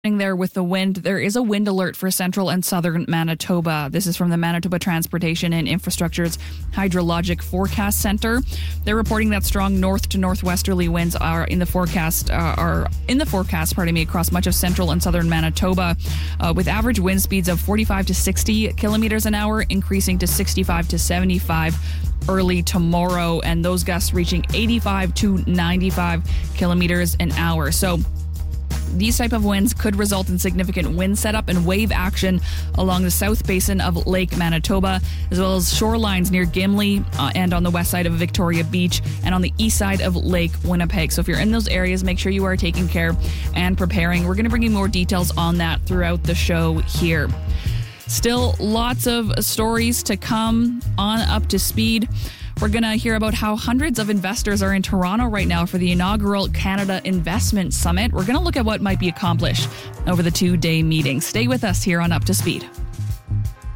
There with the wind, there is a wind alert for central and southern Manitoba. This is from the Manitoba Transportation and Infrastructure's Hydrologic Forecast Center. They're reporting that strong north to northwesterly winds are in the forecast. Across much of central and southern Manitoba, with average wind speeds of 45 to 60 kilometers an hour, increasing to 65 to 75 early tomorrow, and those gusts reaching 85 to 95 kilometers an hour. So these type of winds could result in significant wind setup and wave action along the south basin of Lake Manitoba, as well as shorelines near Gimli and on the west side of Victoria Beach and on the east side of Lake Winnipeg. So if you're in those areas, make sure you are taking care and preparing. We're going to bring you more details on that throughout the show here. Still lots of stories to come on Up to Speed. We're going to hear about how hundreds of investors are in Toronto right now for the inaugural Canada Investment Summit. We're going to look at what might be accomplished over the 2-day meeting. Stay with us here on Up to Speed.